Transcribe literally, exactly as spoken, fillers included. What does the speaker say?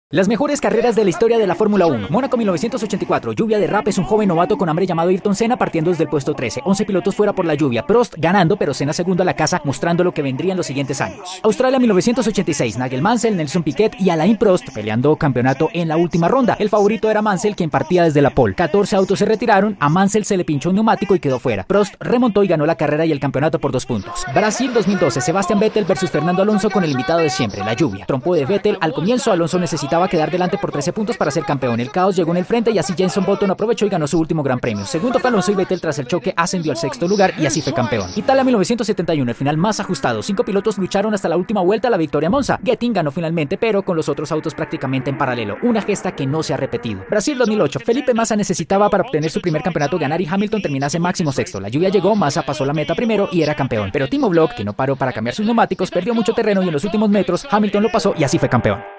Las mejores carreras de la historia de la Fórmula uno. Mónaco mil novecientos ochenta y cuatro. Lluvia de rap es un joven novato con hambre llamado Ayrton Senna partiendo desde el puesto trece. once pilotos fuera por la lluvia. Prost ganando, pero Senna segundo a la casa, mostrando lo que vendría en los siguientes años. Australia mil novecientos ochenta y seis. Nigel Mansell, Nelson Piquet y Alain Prost peleando campeonato en la última ronda. El favorito era Mansell, quien partía desde la pole. catorce autos se retiraron. A Mansell se le pinchó un neumático y quedó fuera. Prost remontó y ganó la carrera y el campeonato por dos puntos. Brasil dos mil doce. Sebastian Vettel versus Fernando Alonso con el invitado de siempre, la lluvia. Trompó de Vettel. Al comienzo Alonso necesitaba quedar delante por trece puntos para ser campeón. El caos llegó en el frente y así Jenson Button aprovechó y ganó su último gran premio. Segundo fue Alonso y Vettel tras el choque ascendió al sexto lugar y así fue campeón. Italia mil novecientos setenta y uno, el final más ajustado. Cinco pilotos lucharon hasta la última vuelta a la victoria a Monza. Getting ganó finalmente, pero con los otros autos prácticamente en paralelo. Una gesta que no se ha repetido. Brasil dos mil ocho. Felipe Massa necesitaba para obtener su primer campeonato ganar y Hamilton terminase máximo sexto. La lluvia llegó, Massa pasó la meta primero y era campeón. Pero Timo Glock, que no paró para cambiar sus neumáticos, perdió mucho terreno y en los últimos metros Hamilton lo pasó y así fue campeón.